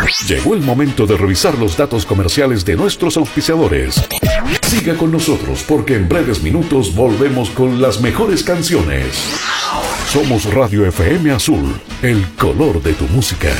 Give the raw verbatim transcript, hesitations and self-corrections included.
Llegó el momento de revisar los datos comerciales de nuestros auspiciadores. Siga con nosotros porque en breves minutos volvemos con las mejores canciones. Somos Radio F M Azul, el color de tu música.